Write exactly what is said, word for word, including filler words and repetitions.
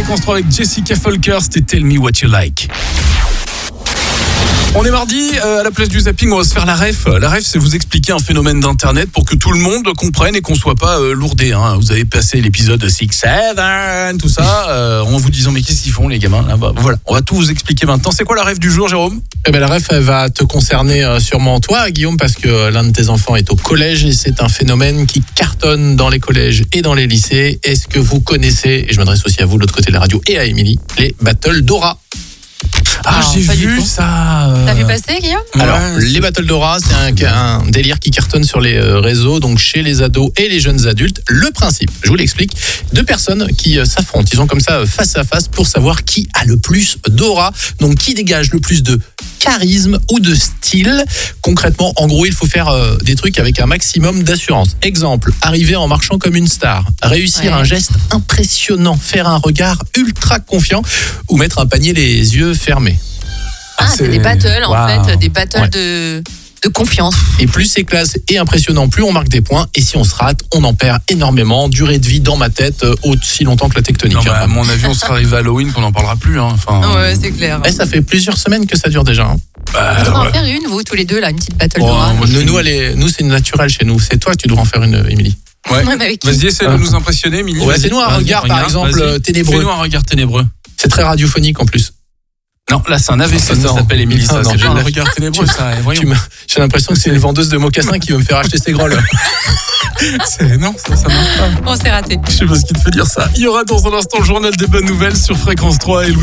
Fréquence trois avec Jessica Folker, c'était Tell Me What You Like. On est mardi, euh, à la place du zapping, on va se faire la ref. La ref, c'est vous expliquer un phénomène d'internet pour que tout le monde comprenne et qu'on soit pas euh, lourdé. Hein. Vous avez passé l'épisode six sept, tout ça, euh, en vous disant mais qu'est-ce qu'ils font les gamins là bah, voilà, on va tout vous expliquer maintenant. C'est quoi la ref du jour, Jérôme ? Eh ben, la ref, elle va te concerner euh, sûrement toi, Guillaume, parce que l'un de tes enfants est au collège et c'est un phénomène qui cartonne dans les collèges et dans les lycées. Est-ce que vous connaissez, et je m'adresse aussi à vous de l'autre côté de la radio et à Émilie, les battles Dora ? Ah, Alors, j'ai pas du vu tout. ça. euh, T'as vu passer, Guillaume ? Alors, ouais, les battles Dora, c'est un, un délire qui cartonne sur les euh, réseaux, donc chez les ados et les jeunes adultes. Le principe, je vous l'explique, deux personnes qui euh, s'affrontent, ils sont comme ça euh, face à face pour savoir qui a le plus d'aura, donc qui dégage le plus de charisme ou de style. Concrètement, en gros, il faut faire euh, des trucs avec un maximum d'assurance. Exemple, arriver en marchant comme une star, réussir Ouais. un geste impressionnant, faire un regard ultra confiant ou mettre un panier les yeux fermés. Ah, c'est, c'est- des battles, en Waouh. fait, des battles Ouais. de, de confiance. Et plus c'est classe et impressionnant, plus on marque des points. Et si on se rate, on en perd énormément. Durée de vie dans ma tête, euh, aussi longtemps que la tectonique. Non, bah, à mon avis, on sera arrivé à Halloween qu'on n'en parlera plus. Hein. Enfin, Ouais, c'est clair. Et ça fait plusieurs semaines que ça dure déjà. Hein. bah, On devrait ouais. en faire une, vous, tous les deux, là, une petite battle Oh, Dora. moi, je nous, suis- nous, elle est- nous, c'est naturel chez nous. C'est toi que tu devrais en faire une, Émilie. Ouais. Ouais, mais avec qui ? Vas-y, essaie de Ah. nous impressionner, Émilie. Ouais, Vas-y. fais-nous un Vas-y, regard, par regarde, exemple, vas-y. euh, ténébreux. Fais-nous un regard ténébreux. C'est très radiophonique en plus. Non, là, c'est un A V C, Non, ça non. s'appelle Émilie, ça. Non, non, C'est je- pas un regard ténébreux, ça. Voyons. Tu m'as- J'ai l'impression que c'est une vendeuse de mocassins qui veut me faire acheter ses grolles. C'est- Non, ça, ça marche pas. On s'est raté. Je sais pas ce qui te fait dire ça. Il y aura dans un instant le journal des bonnes nouvelles sur Fréquence trois et Louis